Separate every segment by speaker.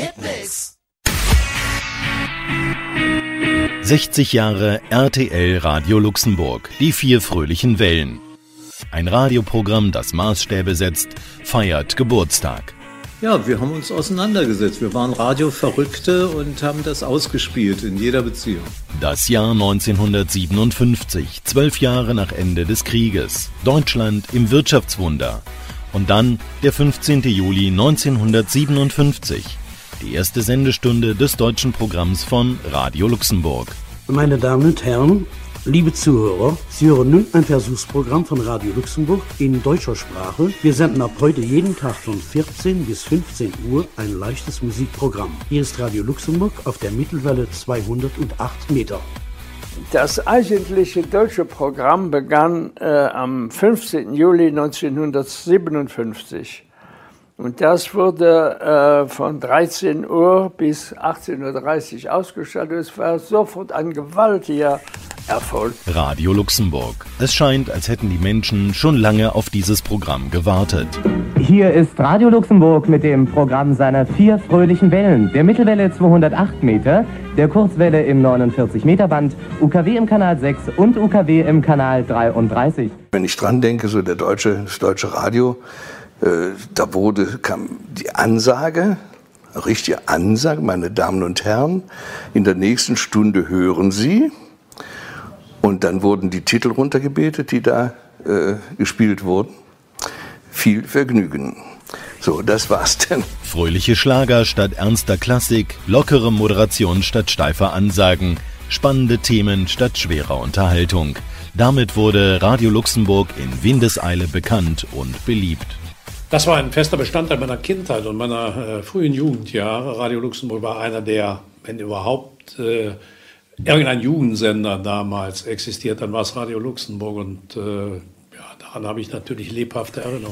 Speaker 1: Hitmix.
Speaker 2: 60 Jahre RTL Radio Luxemburg, die 4 fröhlichen Wellen. Ein Radioprogramm, das Maßstäbe setzt, feiert Geburtstag.
Speaker 3: Ja, wir haben uns auseinandergesetzt. Wir waren Radioverrückte und haben das ausgespielt in jeder Beziehung.
Speaker 2: Das Jahr 1957, 12 Jahre nach Ende des Krieges. Deutschland im Wirtschaftswunder. Und dann der 15. Juli 1957. Die erste Sendestunde des deutschen Programms von Radio Luxemburg.
Speaker 4: Meine Damen und Herren, liebe Zuhörer, Sie hören nun ein Versuchsprogramm von Radio Luxemburg in deutscher Sprache. Wir senden ab heute jeden Tag von 14 bis 15 Uhr ein leichtes Musikprogramm. Hier ist Radio Luxemburg auf der Mittelwelle 208 Meter.
Speaker 5: Das eigentliche deutsche Programm begann am 15. Juli 1957. Und das wurde von 13 Uhr bis 18.30 Uhr ausgestattet. Es war sofort ein gewaltiger Erfolg.
Speaker 2: Radio Luxemburg. Es scheint, als hätten die Menschen schon lange auf dieses Programm gewartet.
Speaker 6: Hier ist Radio Luxemburg mit dem Programm seiner 4 fröhlichen Wellen. Der Mittelwelle 208 Meter, der Kurzwelle im 49 Meter Band, UKW im Kanal 6 und UKW im Kanal 33.
Speaker 7: Wenn ich dran denke, so das deutsche Radio, da kam die Ansage, richtige Ansage, meine Damen und Herren, in der nächsten Stunde hören Sie. Und dann wurden die Titel runtergebetet, die da gespielt wurden. Viel Vergnügen. So, das war's denn.
Speaker 2: Fröhliche Schlager statt ernster Klassik, lockere Moderation statt steifer Ansagen, spannende Themen statt schwerer Unterhaltung. Damit wurde Radio Luxemburg in Windeseile bekannt und beliebt.
Speaker 8: Das war ein fester Bestandteil meiner Kindheit und meiner frühen Jugendjahre. Radio Luxemburg war einer der, wenn überhaupt, irgendein Jugendsender damals existiert, dann war es Radio Luxemburg und daran habe ich natürlich lebhafte Erinnerungen.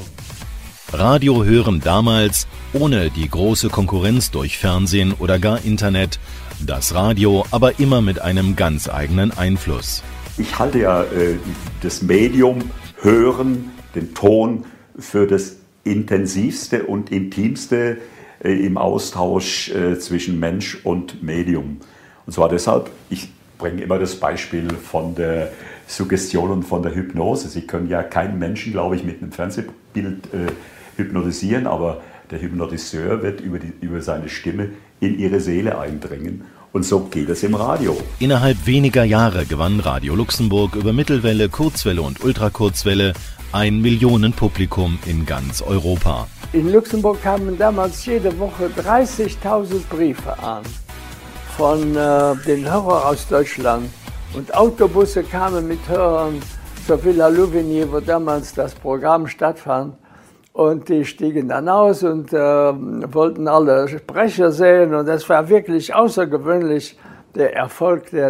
Speaker 2: Radio hören damals, ohne die große Konkurrenz durch Fernsehen oder gar Internet, das Radio aber immer mit einem ganz eigenen Einfluss.
Speaker 9: Ich halte ja das Medium Hören, den Ton, für das intensivste und intimste im Austausch zwischen Mensch und Medium. Und zwar deshalb, ich bringe immer das Beispiel von der Suggestion und von der Hypnose. Sie können ja keinen Menschen, glaube ich, mit einem Fernsehbild hypnotisieren, aber der Hypnotiseur wird über seine Stimme in ihre Seele eindringen. Und so geht es im Radio.
Speaker 2: Innerhalb weniger Jahre gewann Radio Luxemburg über Mittelwelle, Kurzwelle und Ultrakurzwelle 1 Millionen Publikum in ganz Europa.
Speaker 5: In Luxemburg kamen damals jede Woche 30.000 Briefe an von den Hörern aus Deutschland. Und Autobusse kamen mit Hörern zur Villa Louvigny, wo damals das Programm stattfand. Und die stiegen dann aus und wollten alle Sprecher sehen. Und das war wirklich außergewöhnlich, der Erfolg, den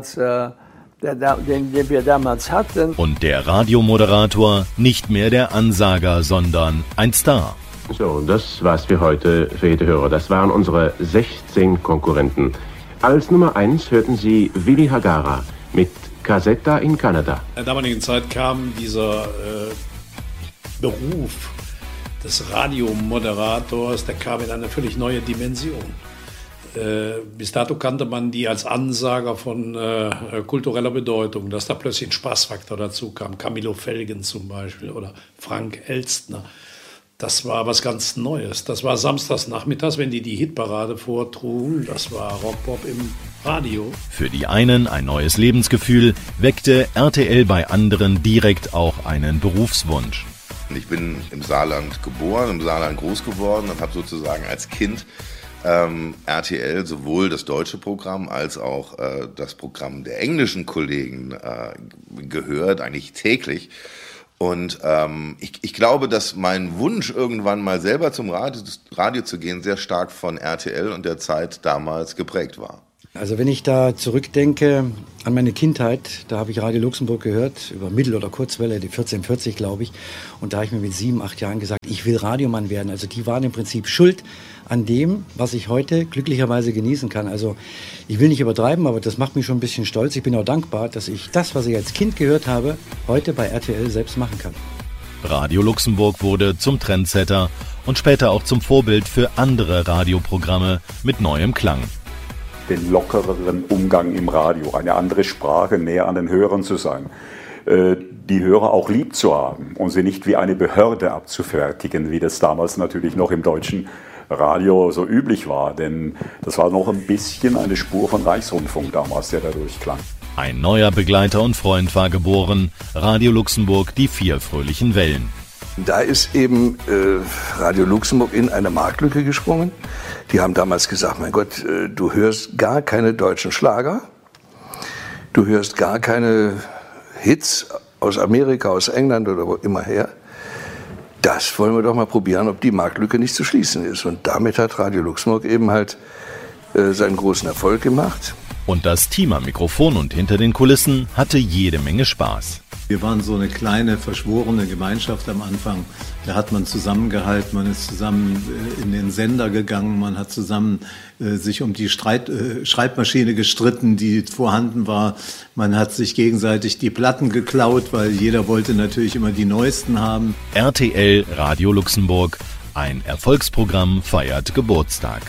Speaker 5: wir damals hatten.
Speaker 2: Und der Radiomoderator, nicht mehr der Ansager, sondern ein Star.
Speaker 10: So, das war's für heute, verehrte Hörer. Das waren unsere 16 Konkurrenten. Als Nummer 1 hörten Sie Willi Hagara mit Casetta in Kanada.
Speaker 8: In der damaligen Zeit kam dieser Beruf des Radiomoderators, der kam in eine völlig neue Dimension. Bis dato kannte man die als Ansager von kultureller Bedeutung, dass da plötzlich ein Spaßfaktor dazu kam. Camillo Felgen zum Beispiel oder Frank Elstner. Das war was ganz Neues. Das war samstags nachmittags, wenn die Hitparade vortrugen. Das war Rockpop im Radio.
Speaker 2: Für die einen ein neues Lebensgefühl, weckte RTL bei anderen direkt auch einen Berufswunsch.
Speaker 11: Ich bin im Saarland geboren, im Saarland groß geworden und habe sozusagen als Kind RTL sowohl das deutsche Programm als auch das Programm der englischen Kollegen gehört, eigentlich täglich. Und ich glaube, dass mein Wunsch, irgendwann mal selber zum Radio zu gehen, sehr stark von RTL und der Zeit damals geprägt war.
Speaker 12: Also wenn ich da zurückdenke an meine Kindheit, da habe ich Radio Luxemburg gehört, über Mittel- oder Kurzwelle, die 1440, glaube ich. Und da habe ich mir mit 7, 8 Jahren gesagt, ich will Radiomann werden. Also die waren im Prinzip schuld an dem, was ich heute glücklicherweise genießen kann. Also ich will nicht übertreiben, aber das macht mich schon ein bisschen stolz. Ich bin auch dankbar, dass ich das, was ich als Kind gehört habe, heute bei RTL selbst machen kann.
Speaker 2: Radio Luxemburg wurde zum Trendsetter und später auch zum Vorbild für andere Radioprogramme mit neuem Klang.
Speaker 9: Den lockereren Umgang im Radio, eine andere Sprache, näher an den Hörern zu sein, die Hörer auch lieb zu haben und sie nicht wie eine Behörde abzufertigen, wie das damals natürlich noch im deutschen Radio so üblich war, denn das war noch ein bisschen eine Spur von Reichsrundfunk damals, der da durchklang.
Speaker 2: Ein neuer Begleiter und Freund war geboren, Radio Luxemburg, die 4 fröhlichen Wellen.
Speaker 7: Da ist eben Radio Luxemburg in eine Marktlücke gesprungen. Die haben damals gesagt, mein Gott, du hörst gar keine deutschen Schlager, du hörst gar keine Hits aus Amerika, aus England oder wo immer her. Das wollen wir doch mal probieren, ob die Marktlücke nicht zu schließen ist. Und damit hat Radio Luxemburg eben halt seinen großen Erfolg gemacht.
Speaker 2: Und das Team am Mikrofon und hinter den Kulissen hatte jede Menge Spaß.
Speaker 3: Wir waren so eine kleine, verschworene Gemeinschaft am Anfang. Da hat man zusammengehalten, man ist zusammen in den Sender gegangen, man hat zusammen sich um die Schreibmaschine gestritten, die vorhanden war. Man hat sich gegenseitig die Platten geklaut, weil jeder wollte natürlich immer die neuesten haben.
Speaker 2: RTL Radio Luxemburg, ein Erfolgsprogramm feiert Geburtstag.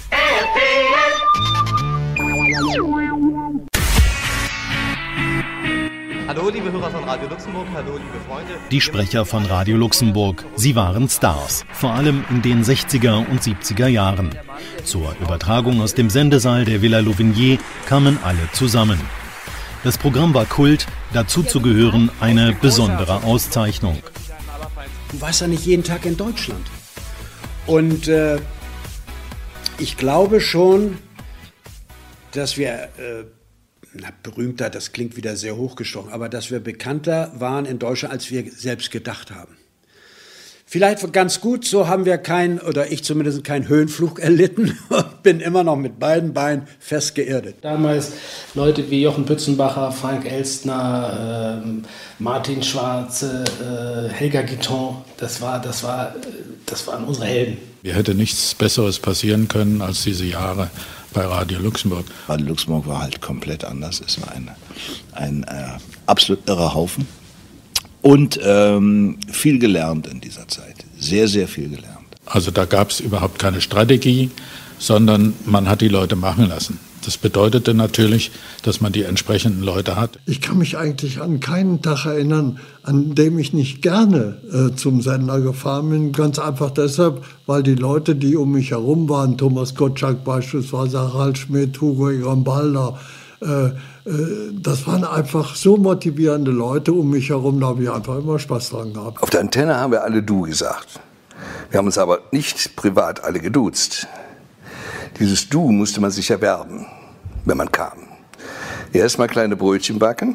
Speaker 6: Hallo, liebe Hörer von Radio Luxemburg, hallo, liebe Freunde.
Speaker 2: Die Sprecher von Radio Luxemburg, sie waren Stars, vor allem in den 60er und 70er Jahren. Zur Übertragung aus dem Sendesaal der Villa Louvigné kamen alle zusammen. Das Programm war Kult, dazu zu gehören eine besondere Auszeichnung.
Speaker 4: Du warst ja nicht jeden Tag in Deutschland. Und ich glaube schon, dass wir... berühmter, das klingt wieder sehr hochgestochen, aber dass wir bekannter waren in Deutschland, als wir selbst gedacht haben. Vielleicht ganz gut, so haben wir ich zumindest keinen Höhenflug erlitten und bin immer noch mit beiden Beinen fest geerdet.
Speaker 1: Damals Leute wie Jochen Pützenbacher, Frank Elstner, Martin Schwarze, Helga Guiton, das waren unsere Helden.
Speaker 8: Mir hätte nichts Besseres passieren können als diese Jahre bei Radio Luxemburg.
Speaker 13: Radio Luxemburg war halt komplett anders. Es war ein absolut irrer Haufen. Und viel gelernt in dieser Zeit. Sehr, sehr viel gelernt.
Speaker 8: Also da gab es überhaupt keine Strategie, sondern man hat die Leute machen lassen. Das bedeutete natürlich, dass man die entsprechenden Leute hat.
Speaker 14: Ich kann mich eigentlich an keinen Tag erinnern, an dem ich nicht gerne zum Sender gefahren bin. Ganz einfach deshalb, weil die Leute, die um mich herum waren, Thomas Gottschalk beispielsweise, Harald Schmidt, Hugo Egon Balder, das waren einfach so motivierende Leute um mich herum, da habe ich einfach immer Spaß dran gehabt.
Speaker 7: Auf der Antenne haben wir alle du gesagt. Wir haben uns aber nicht privat alle geduzt. Dieses Du musste man sich erwerben, wenn man kam. Erstmal kleine Brötchen backen,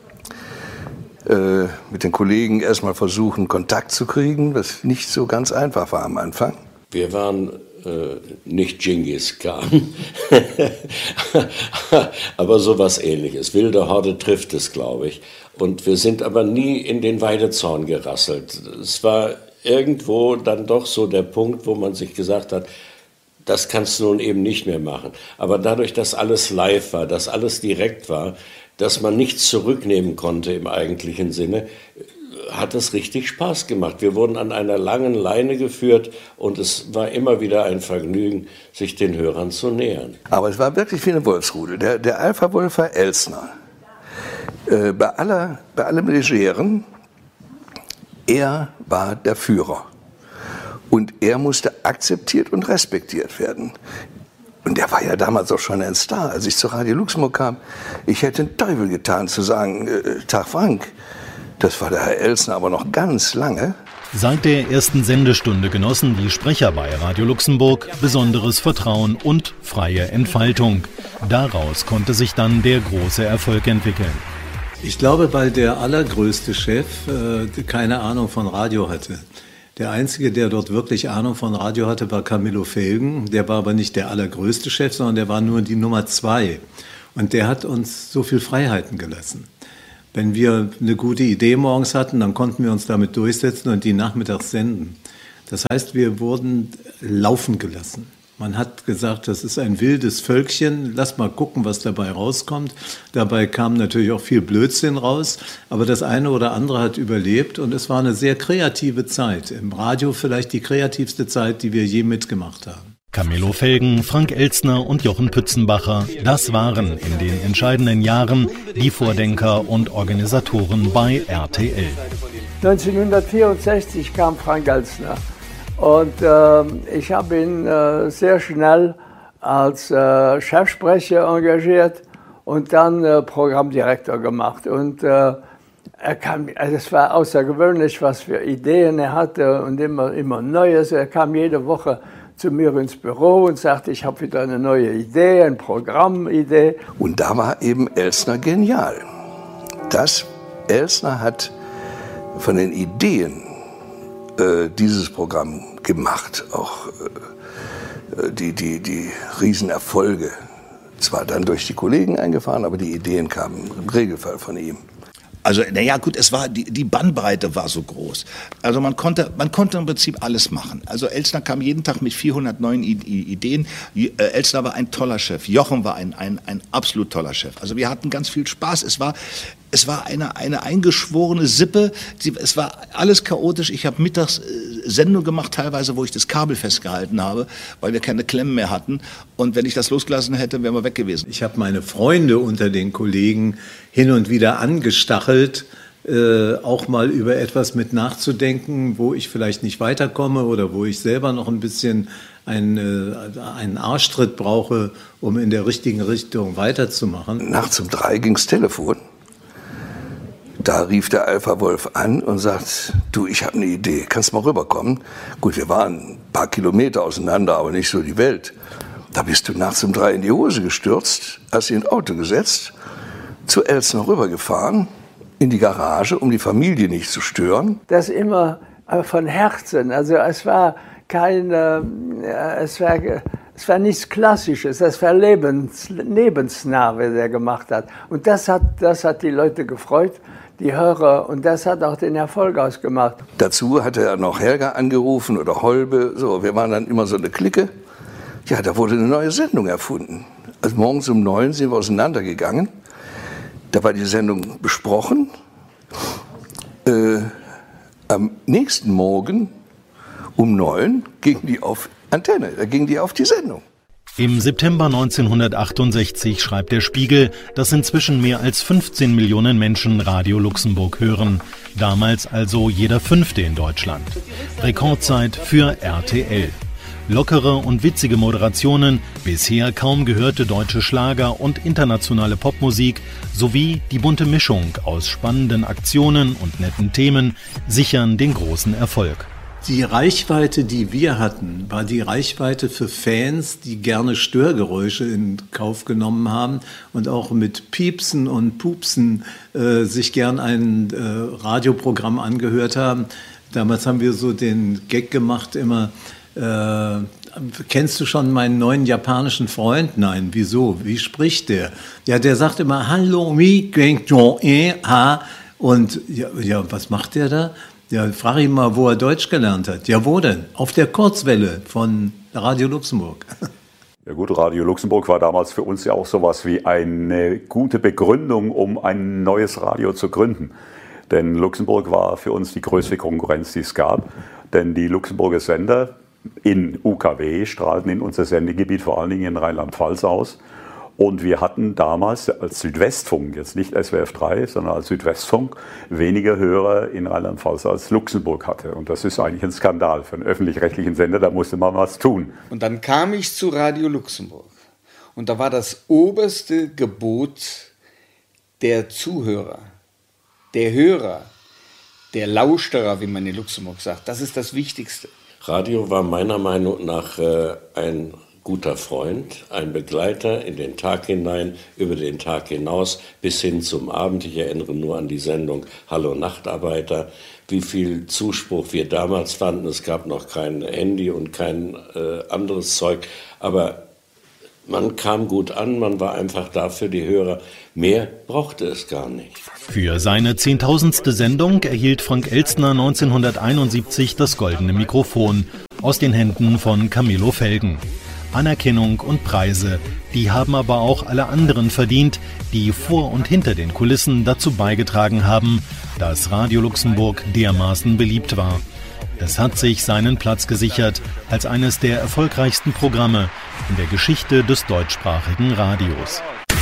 Speaker 7: mit den Kollegen erstmal versuchen, Kontakt zu kriegen, was nicht so ganz einfach war am Anfang.
Speaker 15: Wir waren nicht Genghis Khan, aber sowas Ähnliches. Wilde Horde trifft es, glaube ich. Und wir sind aber nie in den Weidezaun gerasselt. Es war irgendwo dann doch so der Punkt, wo man sich gesagt hat, das kannst du nun eben nicht mehr machen. Aber dadurch, dass alles live war, dass alles direkt war, dass man nichts zurücknehmen konnte im eigentlichen Sinne, hat es richtig Spaß gemacht. Wir wurden an einer langen Leine geführt und es war immer wieder ein Vergnügen, sich den Hörern zu nähern.
Speaker 7: Aber es war wirklich wie eine Wolfsrudel. Der Alpha-Wolfer Elstner, bei allem Legeren, er war der Führer. Und er musste akzeptiert und respektiert werden. Und er war ja damals auch schon ein Star. Als ich zu Radio Luxemburg kam, ich hätte den Teufel getan zu sagen, Tag Frank, das war der Herr Elstner aber noch ganz lange.
Speaker 2: Seit der ersten Sendestunde genossen die Sprecher bei Radio Luxemburg besonderes Vertrauen und freie Entfaltung. Daraus konnte sich dann der große Erfolg entwickeln.
Speaker 3: Ich glaube, weil der allergrößte Chef keine Ahnung von Radio hatte. Der Einzige, der dort wirklich Ahnung von Radio hatte, war Camillo Felgen. Der war aber nicht der allergrößte Chef, sondern der war nur die Nummer 2. Und der hat uns so viel Freiheiten gelassen. Wenn wir eine gute Idee morgens hatten, dann konnten wir uns damit durchsetzen und die nachmittags senden. Das heißt, wir wurden laufen gelassen. Man hat gesagt, das ist ein wildes Völkchen, lass mal gucken, was dabei rauskommt. Dabei kam natürlich auch viel Blödsinn raus, aber das eine oder andere hat überlebt und es war eine sehr kreative Zeit. Im Radio vielleicht die kreativste Zeit, die wir je mitgemacht haben.
Speaker 2: Camillo Felgen, Frank Elstner und Jochen Pützenbacher, das waren in den entscheidenden Jahren die Vordenker und Organisatoren bei RTL.
Speaker 5: 1964 kam Frank Elstner. Und ich habe ihn sehr schnell als Chefsprecher engagiert und dann Programmdirektor gemacht. Und es war außergewöhnlich, was für Ideen er hatte und immer Neues. Er kam jede Woche zu mir ins Büro und sagte, ich habe wieder eine neue Idee, eine Programmidee.
Speaker 7: Und da war eben Elstner genial. Elstner hat von den Ideen dieses Programm gemacht, auch die Riesenerfolge. Zwar dann durch die Kollegen eingefahren, aber die Ideen kamen im Regelfall von ihm.
Speaker 13: Also, naja, gut, es war, die Bandbreite war so groß. Also man konnte im Prinzip alles machen. Also Elstner kam jeden Tag mit 400 neuen Ideen. Elstner war ein toller Chef. Jochen war ein absolut toller Chef. Also wir hatten ganz viel Spaß. Es war eine eingeschworene Sippe. Es war alles chaotisch. Ich habe mittags Sendung gemacht, teilweise, wo ich das Kabel festgehalten habe, weil wir keine Klemmen mehr hatten. Und wenn ich das losgelassen hätte, wären wir weg gewesen.
Speaker 3: Ich habe meine Freunde unter den Kollegen hin und wieder angestachelt, auch mal über etwas mit nachzudenken, wo ich vielleicht nicht weiterkomme oder wo ich selber noch ein bisschen einen Arschtritt brauche, um in der richtigen Richtung weiterzumachen.
Speaker 7: Nachts um 3 ging's Telefon. Da rief der Alpha Wolf an und sagt, du, ich habe eine Idee, kannst mal rüberkommen? Gut, wir waren ein paar Kilometer auseinander, aber nicht so die Welt. Da bist du nachts um 3 in die Hose gestürzt, hast dich in ein Auto gesetzt, zu Elstner rübergefahren, in die Garage, um die Familie nicht zu stören.
Speaker 5: Das immer von Herzen, also es war es war nichts Klassisches, das war lebensnah, was er gemacht hat. Und das hat die Leute gefreut, die Hörer, und das hat auch den Erfolg ausgemacht.
Speaker 7: Dazu hat er noch Helga angerufen oder Holbe, so, wir waren dann immer so eine Clique. Ja, da wurde eine neue Sendung erfunden. Also morgens um 9 sind wir auseinandergegangen, da war die Sendung besprochen. Am nächsten Morgen um 9 ging die auf Antenne, da ging die auf die Sendung.
Speaker 2: Im September 1968 schreibt der Spiegel, dass inzwischen mehr als 15 Millionen Menschen Radio Luxemburg hören. Damals also jeder Fünfte in Deutschland. Rekordzeit für RTL. Lockere und witzige Moderationen, bisher kaum gehörte deutsche Schlager und internationale Popmusik sowie die bunte Mischung aus spannenden Aktionen und netten Themen sichern den großen Erfolg.
Speaker 3: Die Reichweite, die wir hatten, war die Reichweite für Fans, die gerne Störgeräusche in Kauf genommen haben und auch mit Piepsen und Pupsen sich gern ein Radioprogramm angehört haben. Damals haben wir so den Gag gemacht immer, kennst du schon meinen neuen japanischen Freund? Nein, wieso? Wie spricht der? Ja, der sagt immer, hallo, mi, und ja, was macht der da? Ja, frage ihn mal, wo er Deutsch gelernt hat. Ja, wo denn? Auf der Kurzwelle von Radio Luxemburg.
Speaker 9: Ja gut, Radio Luxemburg war damals für uns ja auch sowas wie eine gute Begründung, um ein neues Radio zu gründen. Denn Luxemburg war für uns die größte Konkurrenz, die es gab. Denn die Luxemburger Sender in UKW strahlten in unser Sendegebiet, vor allen Dingen in Rheinland-Pfalz aus. Und wir hatten damals als Südwestfunk, jetzt nicht SWF 3, sondern als Südwestfunk, weniger Hörer in Rheinland-Pfalz als Luxemburg hatte. Und das ist eigentlich ein Skandal für einen öffentlich-rechtlichen Sender, da musste man was tun.
Speaker 16: Und dann kam ich zu Radio Luxemburg. Und da war das oberste Gebot der Zuhörer, der Hörer, der Lauscherer, wie man in Luxemburg sagt. Das ist das Wichtigste.
Speaker 15: Radio war meiner Meinung nach ein guter Freund, ein Begleiter in den Tag hinein, über den Tag hinaus, bis hin zum Abend. Ich erinnere nur an die Sendung Hallo Nachtarbeiter, wie viel Zuspruch wir damals fanden. Es gab noch kein Handy und kein anderes Zeug, aber man kam gut an, man war einfach da für die Hörer. Mehr brauchte es gar nicht.
Speaker 2: Für seine 10.000. Sendung erhielt Frank Elstner 1971 das Goldene Mikrofon aus den Händen von Camillo Felgen. Anerkennung und Preise, die haben aber auch alle anderen verdient, die vor und hinter den Kulissen dazu beigetragen haben, dass Radio Luxemburg dermaßen beliebt war. Es hat sich seinen Platz gesichert als eines der erfolgreichsten Programme in der Geschichte des deutschsprachigen Radios.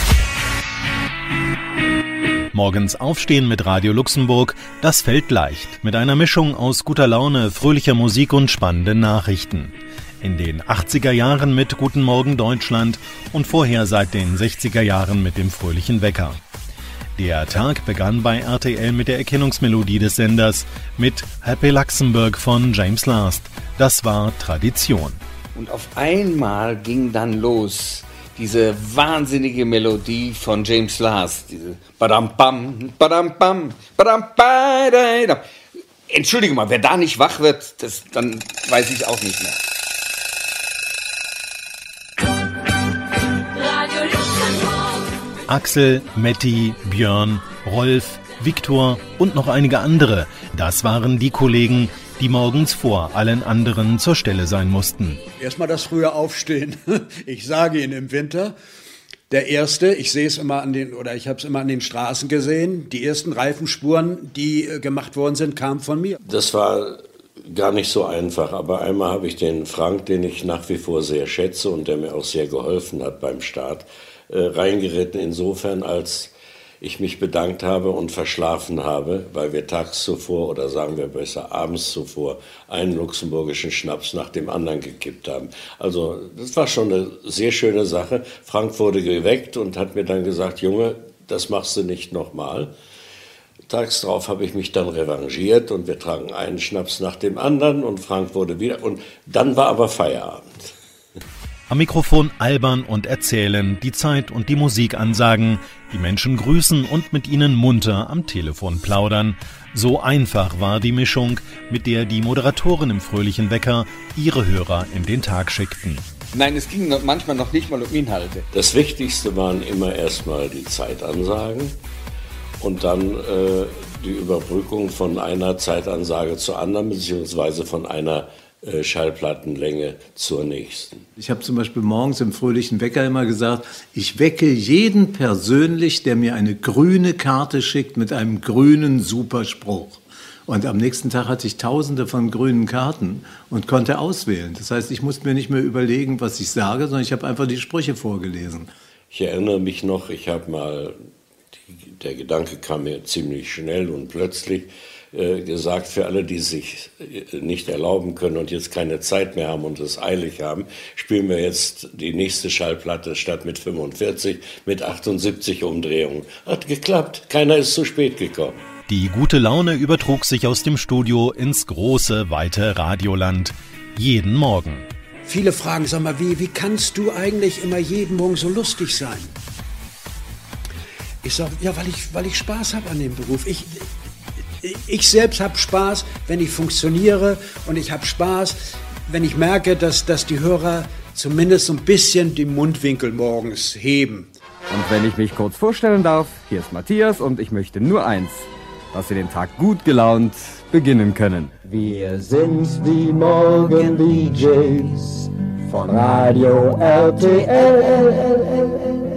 Speaker 2: Morgens aufstehen mit Radio Luxemburg, das fällt leicht, mit einer Mischung aus guter Laune, fröhlicher Musik und spannenden Nachrichten. In den 80er Jahren mit Guten Morgen Deutschland und vorher seit den 60er Jahren mit dem fröhlichen Wecker. Der Tag begann bei RTL mit der Erkennungsmelodie des Senders, mit Happy Luxembourg von James Last. Das war Tradition.
Speaker 16: Und auf einmal ging dann los diese wahnsinnige Melodie von James Last. Diese Badam-Bam, Badam-Bam, Badam-Badam. Entschuldige mal, wer da nicht wach wird, dann weiß ich auch nicht mehr.
Speaker 2: Axel, Matti, Björn, Rolf, Viktor und noch einige andere. Das waren die Kollegen, die morgens vor allen anderen zur Stelle sein mussten.
Speaker 17: Erstmal das frühe Aufstehen. Ich sage Ihnen im Winter, der erste, ich sehe es immer ich habe es immer an den Straßen gesehen, die ersten Reifenspuren, die gemacht worden sind, kamen von mir.
Speaker 15: Das war gar nicht so einfach, aber einmal habe ich den Frank, den ich nach wie vor sehr schätze und der mir auch sehr geholfen hat beim Start, reingeritten, insofern als ich mich bedankt habe und verschlafen habe, weil wir tags zuvor oder sagen wir besser abends zuvor einen luxemburgischen Schnaps nach dem anderen gekippt haben. Also das war schon eine sehr schöne Sache. Frank wurde geweckt und hat mir dann gesagt, Junge, das machst du nicht nochmal. Tags drauf habe ich mich dann revanchiert und wir tranken einen Schnaps nach dem anderen und Frank wurde wieder und dann war aber Feierabend.
Speaker 2: Am Mikrofon albern und erzählen, die Zeit und die Musik ansagen, die Menschen grüßen und mit ihnen munter am Telefon plaudern. So einfach war die Mischung, mit der die Moderatoren im fröhlichen Wecker ihre Hörer in den Tag schickten.
Speaker 16: Nein, es ging manchmal noch nicht mal um Inhalte.
Speaker 15: Das Wichtigste waren immer erstmal die Zeitansagen und dann die Überbrückung von einer Zeitansage zur anderen, beziehungsweise von einer Schallplattenlänge zur nächsten.
Speaker 3: Ich habe zum Beispiel morgens im fröhlichen Wecker immer gesagt, ich wecke jeden persönlich, der mir eine grüne Karte schickt mit einem grünen Superspruch. Und am nächsten Tag hatte ich Tausende von grünen Karten und konnte auswählen. Das heißt, ich musste mir nicht mehr überlegen, was ich sage, sondern ich habe einfach die Sprüche vorgelesen.
Speaker 15: Ich erinnere mich noch, ich habe mal, der Gedanke kam mir ziemlich schnell und plötzlich, gesagt, für alle, die sich nicht erlauben können und jetzt keine Zeit mehr haben und es eilig haben, spielen wir jetzt die nächste Schallplatte statt mit 45 mit 78 Umdrehungen. Hat geklappt, keiner ist zu spät gekommen.
Speaker 2: Die gute Laune übertrug sich aus dem Studio ins große, weite Radioland. Jeden Morgen.
Speaker 17: Viele fragen, sag mal, wie kannst du eigentlich immer jeden Morgen so lustig sein? Ich sage, ja, weil ich Spaß habe an dem Beruf. Ich selbst habe Spaß, wenn ich funktioniere und ich habe Spaß, wenn ich merke, dass die Hörer zumindest so ein bisschen die Mundwinkel morgens heben.
Speaker 18: Und wenn ich mich kurz vorstellen darf, hier ist Matthias und ich möchte nur eins, dass wir den Tag gut gelaunt beginnen können.
Speaker 19: Wir sind die Morgen-DJs von Radio RTL.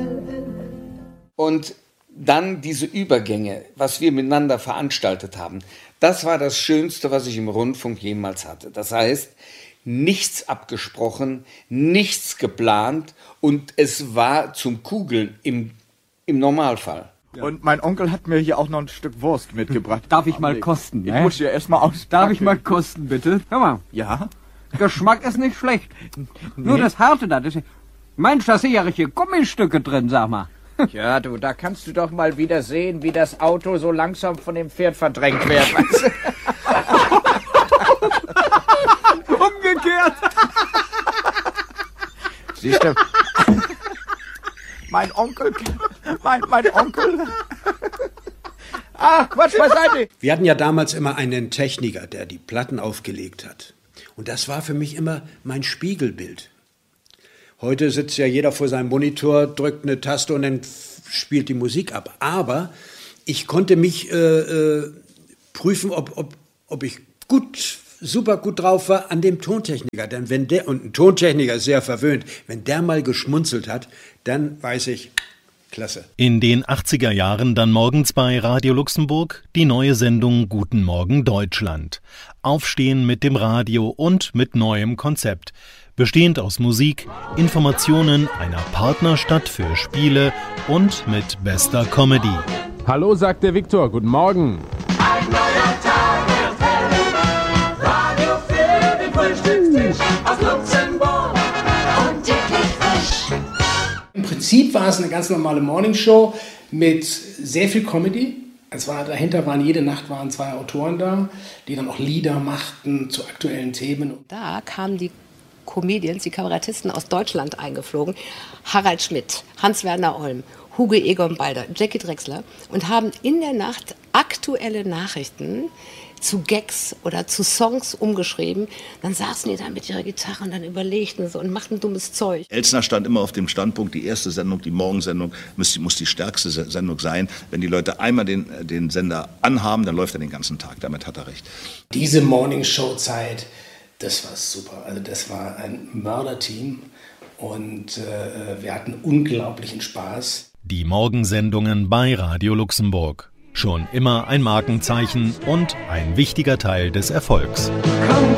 Speaker 16: Und dann diese Übergänge, was wir miteinander veranstaltet haben, das war das Schönste, was ich im Rundfunk jemals hatte. Das heißt, nichts abgesprochen, nichts geplant und es war zum Kugeln im Normalfall.
Speaker 20: Ja. Und mein Onkel hat mir hier auch noch ein Stück Wurst mitgebracht.
Speaker 18: Darf ich mal kosten?
Speaker 20: Ich muss hier erstmal auspacken.
Speaker 18: Darf ich mal kosten, bitte? Hör mal.
Speaker 20: Ja?
Speaker 18: Geschmack ist nicht schlecht. Nur das Harte da. Mensch, da sind ja richtige Gummistücke drin, sag mal.
Speaker 21: Ja, du, da kannst du doch mal wieder sehen, wie das Auto so langsam von dem Pferd verdrängt wird. Weißt
Speaker 18: du? Umgekehrt.
Speaker 20: Siehst du? Mein Onkel.
Speaker 21: Ach, Quatsch beiseite.
Speaker 17: Wir hatten ja damals immer einen Techniker, der die Platten aufgelegt hat. Und das war für mich immer mein Spiegelbild. Heute sitzt ja jeder vor seinem Monitor, drückt eine Taste und dann spielt die Musik ab. Aber ich konnte mich prüfen, ob ich gut super gut drauf war, an dem Tontechniker. Denn wenn der, und ein Tontechniker ist sehr verwöhnt, wenn der mal geschmunzelt hat, dann weiß ich, klasse.
Speaker 2: In den 80er Jahren dann morgens bei Radio Luxemburg die neue Sendung Guten Morgen Deutschland. Aufstehen mit dem Radio und mit neuem Konzept. Bestehend aus Musik, Informationen, einer Partnerstadt für Spiele und mit bester Comedy.
Speaker 10: Hallo, sagt der Viktor. Guten Morgen.
Speaker 22: Ein neuer Tag wird hell. Radio für den Frühstückstisch aus Luxemburg und täglich frisch.
Speaker 1: Im Prinzip war es eine ganz normale Morningshow mit sehr viel Comedy. Dahinter waren jede Nacht 2 Autoren da, die dann auch Lieder machten zu aktuellen Themen.
Speaker 23: Da kamen die Comedians, die Kabarettisten aus Deutschland eingeflogen. Harald Schmidt, Hans-Werner Olm, Hugo Egon Balder, Jackie Drechsler und haben in der Nacht aktuelle Nachrichten zu Gags oder zu Songs umgeschrieben. Dann saßen die da mit ihrer Gitarre und dann überlegten sie und machten dummes Zeug.
Speaker 13: Elstner stand immer auf dem Standpunkt, die erste Sendung, die Morgensendung, muss die stärkste Sendung sein. Wenn die Leute einmal den Sender anhaben, dann läuft er den ganzen Tag. Damit hat er recht.
Speaker 1: Diese Morningshow-Zeit, das war super. Also das war ein Mörderteam und wir hatten unglaublichen Spaß.
Speaker 2: Die Morgensendungen bei Radio Luxemburg. Schon immer ein Markenzeichen und ein wichtiger Teil des Erfolgs.
Speaker 22: Komm,